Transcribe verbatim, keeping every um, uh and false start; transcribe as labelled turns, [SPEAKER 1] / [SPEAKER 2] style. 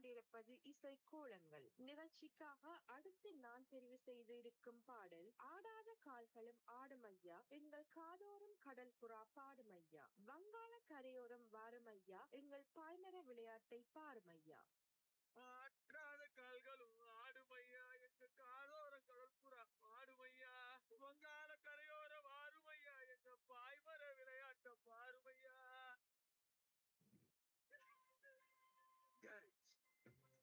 [SPEAKER 1] கொண்டிருப்பது இசை கோலங்கள் நிகழ்ச்சிக்காக அடுத்து நான் தெரிவு செய்திருக்கும் பாடல் ஆடாத கால்களும் ஆடுமையா எங்கள் காதோறும் கடல் புறா பாடுமையா வங்காள கரையோரம் வாருமையா எங்கள் பாய்மர விளையாட்டை பாருமையா.
[SPEAKER 2] ஆற்றாத கால்களும் ஆடுமையா எங்க காதோர கடற்புறா ஆடுமையா வங்காள